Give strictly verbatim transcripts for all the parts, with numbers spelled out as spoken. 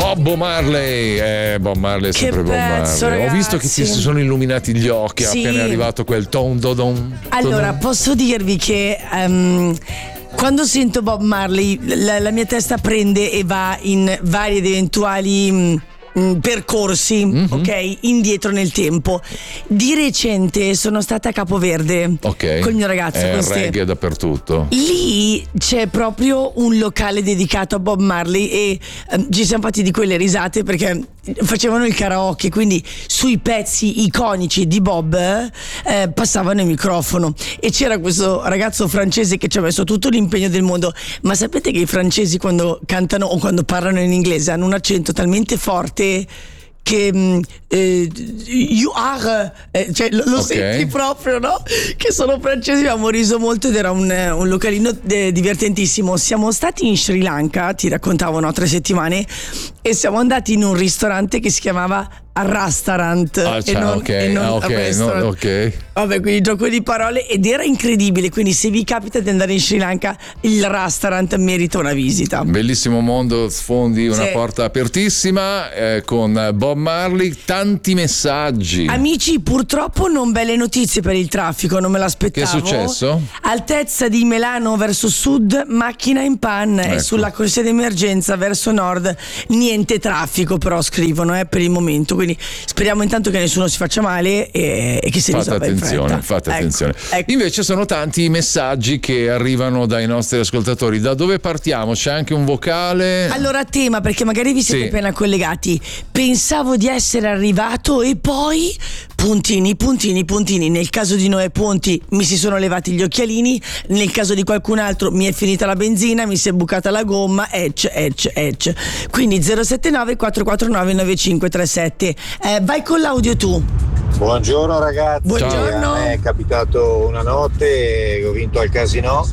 Bob Marley, eh, Bob Marley è Che sempre Bob pezzo, Marley. ragazzi. Ho visto che ti si sono illuminati gli occhi Sì. appena è arrivato quel ton do don. Allora, posso dirvi che um, quando sento Bob Marley la, la mia testa prende e va in vari ed eventuali mh, mh, percorsi, mm-hmm. ok, indietro nel tempo. Di recente sono stata a Capoverde Ok. col mio ragazzo. È queste- reggae dappertutto. Lì c'è proprio un locale dedicato a Bob Marley e ehm, ci siamo fatti di quelle risate perché facevano il karaoke, quindi sui pezzi iconici di Bob eh, passavano il microfono e c'era questo ragazzo francese che ci ha messo tutto l'impegno del mondo. Ma sapete che i francesi quando cantano o quando parlano in inglese hanno un accento talmente forte che mm, eh, you are eh, cioè lo, lo Ok. senti proprio, no? Che sono francesi. Abbiamo riso molto ed era un, un localino eh, divertentissimo. Siamo stati in Sri Lanka, ti raccontavo, no, tre settimane, e siamo andati in un ristorante che si chiamava Restaurant Ah, e cioè, non, ok, e non ah, ok, restaurant. no, ok. Vabbè, quindi gioco di parole ed era incredibile. Quindi se vi capita di andare in Sri Lanka, il Restaurant merita una visita. Bellissimo mondo, sfondi una Sì. porta apertissima eh, con Bob Marley, tanti messaggi. Amici, purtroppo non belle notizie per il traffico, non me l'aspettavo. Che è successo? Altezza di Milano verso sud, macchina in panne. Ecco. E sulla corsia d'emergenza verso nord niente traffico, però scrivono eh, per il momento. Quindi speriamo intanto che nessuno si faccia male e, e che si Fate risolva in attenzione, fretta. fate Ecco, attenzione. ecco. Invece sono tanti i messaggi che arrivano dai nostri ascoltatori. Da dove partiamo? C'è anche un vocale? Allora, tema, perché magari vi siete Sì. appena collegati. Pensavo di essere arrivato e poi puntini, puntini, puntini. Nel caso di Noè Ponti mi si sono levati gli occhialini, nel caso di qualcun altro mi è finita la benzina, mi si è bucata la gomma, ecc, ecc, ecc. Quindi zero sette nove quattro quattro nove nove cinque tre sette. Eh, vai con l'audio tu. Buongiorno ragazzi, Buongiorno. a me è capitato una notte che ho vinto al casino,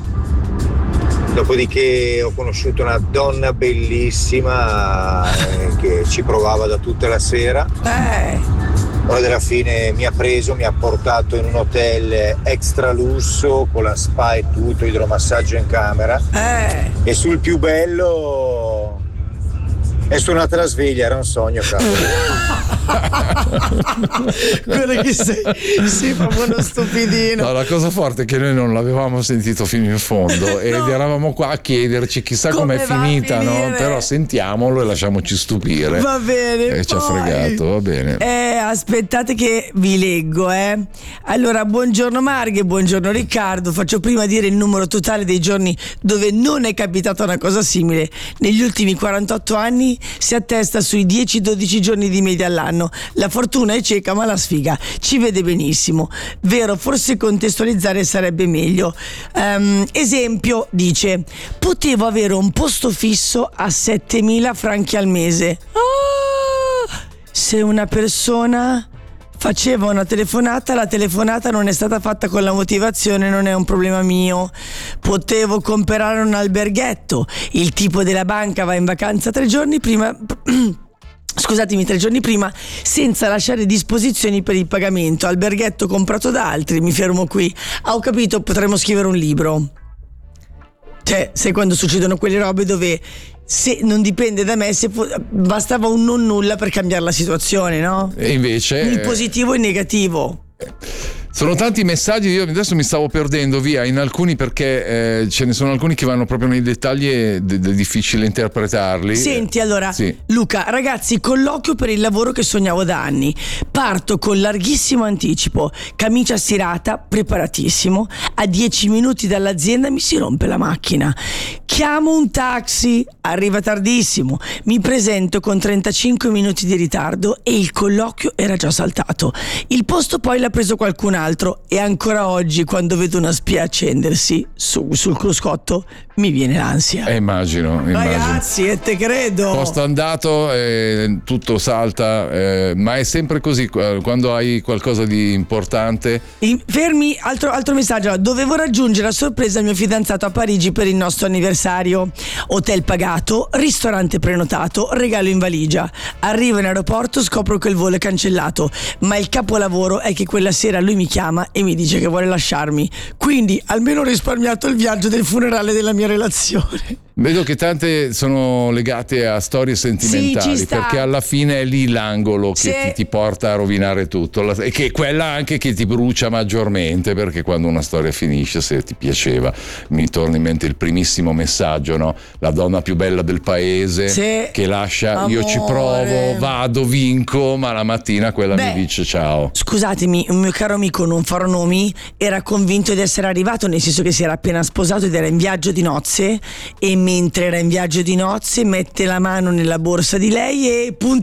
dopodiché ho conosciuto una donna bellissima eh, che ci provava da tutta la sera. Eh, Poi alla fine mi ha preso, mi ha portato in un hotel extra lusso con la spa e tutto, idromassaggio in camera, eh. e sul più bello è suonata la sveglia, era un sogno, cavolo. Quello che sei, sei proprio uno stupidino. No, la cosa forte è che noi non l'avevamo sentito fino in fondo ed No. eravamo qua a chiederci chissà Come com'è va a finita, no? finire? Però sentiamolo e lasciamoci stupire. Va bene, E ci ha poi. fregato, va bene. Eh, aspettate che vi leggo, eh. Allora, buongiorno Marghe, buongiorno Riccardo. Faccio prima dire il numero totale dei giorni dove non è capitata una cosa simile. Negli ultimi quarantotto anni si attesta sui dieci dodici giorni di media all'anno. La fortuna è cieca, ma la sfiga ci vede benissimo. Vero, forse contestualizzare sarebbe meglio. Ehm, esempio, dice: potevo avere un posto fisso a settemila franchi al mese. Ah! Se una persona faceva una telefonata, la telefonata non è stata fatta con la motivazione, non è un problema mio. Potevo comprare un alberghetto, il tipo della banca va in vacanza tre giorni prima scusatemi tre giorni prima senza lasciare disposizioni per il pagamento, alberghetto comprato da altri, mi fermo qui. Ah, ho capito, potremmo scrivere un libro. Cioè, sai quando succedono quelle robe dove se non dipende da me, se fu- bastava un non nulla per cambiare la situazione, no? E invece Il eh, positivo e il negativo. sono tanti messaggi, io adesso mi stavo perdendo via in alcuni perché eh, ce ne sono alcuni che vanno proprio nei dettagli ed è difficile interpretarli. Senti, allora, Sì. Luca, ragazzi, colloquio per il lavoro che sognavo da anni. Parto con larghissimo anticipo, camicia stirata, preparatissimo. A dieci minuti dall'azienda mi si rompe la macchina. Chiamo un taxi, arriva tardissimo. Mi presento con trentacinque minuti di ritardo e il colloquio era già saltato. Il posto poi l'ha preso qualcun altro e ancora oggi, quando vedo una spia accendersi su- sul cruscotto, mi viene l'ansia. Eh, immagino, immagino. Ragazzi, e te credo. Posto andato, eh, tutto salta, eh, ma è sempre così eh, quando hai qualcosa di importante. In- Fermi, altro, altro messaggio. Dovevo raggiungere a sorpresa il mio fidanzato a Parigi per il nostro anniversario. Hotel pagato, ristorante prenotato, regalo in valigia. Arrivo in aeroporto, scopro che il volo è cancellato, ma il capolavoro è che quella sera lui mi chiama e mi dice che vuole lasciarmi. Quindi almeno ho risparmiato il viaggio del funerale della mia relazione. Vedo che tante sono legate a storie sentimentali, Sì, ci sta. perché alla fine è lì l'angolo che Sì. ti, ti porta a rovinare tutto, la- e che è quella anche che ti brucia maggiormente, perché quando una storia finisce, se ti piaceva, mi torna in mente il primissimo messaggio, no? La donna più bella del paese, Sì. che lascia, io ci Amore. provo, vado, vinco, ma la mattina quella Beh, mi dice ciao. Scusatemi, un mio caro amico, non farò nomi, era convinto di essere arrivato, nel senso che si era appena sposato ed era in viaggio di nozze, e mentre era in viaggio di nozze mette la mano nella borsa di lei e punta